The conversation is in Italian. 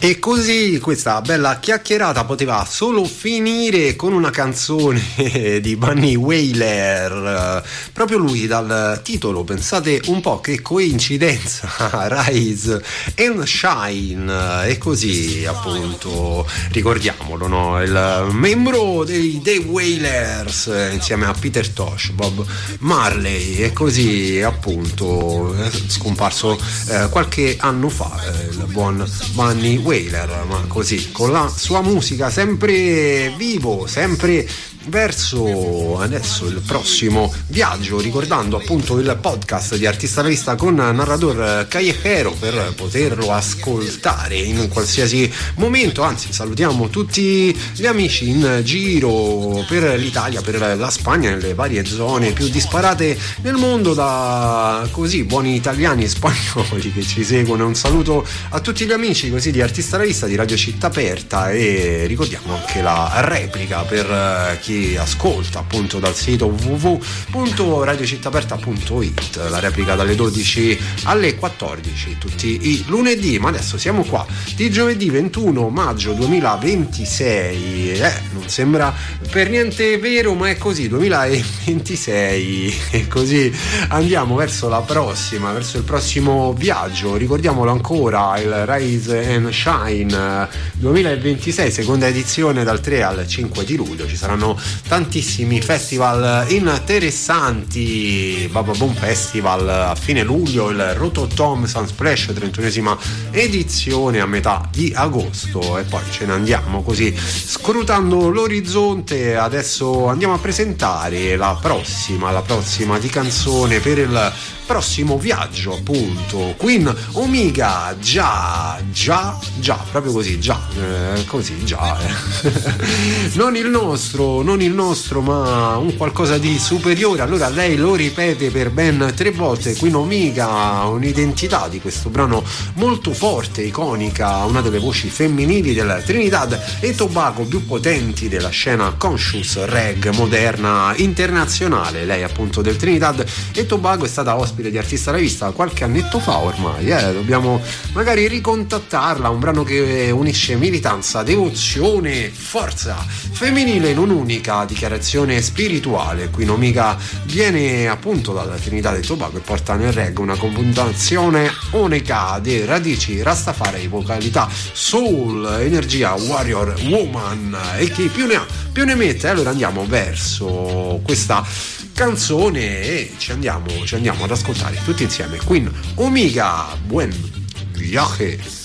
E così questa bella chiacchierata poteva solo finire con una canzone di Bunny Wailer, proprio lui dal titolo, pensate un po' che coincidenza, Rise and Shine, e così appunto ricordiamolo, no? Il membro dei Wailers insieme a Peter Tosh, Bob Marley, e così appunto scomparso qualche anno fa il buon Bunny Wailer, ma così con la sua musica sempre vivo, sempre verso adesso il prossimo viaggio, ricordando appunto il podcast di Artista Rivista con narrador Callejero per poterlo ascoltare in qualsiasi momento. Anzi, salutiamo tutti gli amici in giro per l'Italia, per la Spagna, nelle varie zone più disparate nel mondo, da così buoni italiani e spagnoli che ci seguono. Un saluto a tutti gli amici così di Artista Rivista, di Radio Città Aperta, e ricordiamo anche la replica per chi ascolta appunto dal sito www.radiocittaperta.it, la replica dalle 12 alle 14 tutti i lunedì. Ma adesso siamo qua di giovedì 21 maggio 2026, non sembra per niente vero, ma è così, 2026, e così andiamo verso la prossima, verso il prossimo viaggio. Ricordiamolo ancora, il Rise and Shine 2026, seconda edizione, dal 3 al 5 di luglio. Ci saranno tantissimi festival interessanti, Baba Boom Festival a fine luglio, il Rototom Sunsplash 31esima edizione a metà di agosto, e poi ce ne andiamo così scrutando l'orizzonte. Adesso andiamo a presentare la prossima di canzone per il prossimo viaggio, appunto Queen Omega, già, proprio così, non il nostro, ma un qualcosa di superiore. Allora lei lo ripete per ben 3 volte, Queen Omega, un'identità di questo brano molto forte, iconica, una delle voci femminili del Trinidad e Tobago più potenti della scena conscious reggae moderna internazionale. Lei appunto del Trinidad e Tobago è stata ospite di Artista Rivista qualche annetto fa ormai, dobbiamo magari ricontattarla. Un brano che unisce militanza, devozione, forza femminile in un'unica dichiarazione spirituale. Qui Omega viene appunto dalla Trinità del Tobago e porta nel reggae una combinazione unica di radici rastafari, vocalità soul, energia warrior woman, e chi più ne ha più ne mette. Allora andiamo verso questa canzone e ci andiamo ad ascoltare tutti insieme Queen Omega. Buen viaje.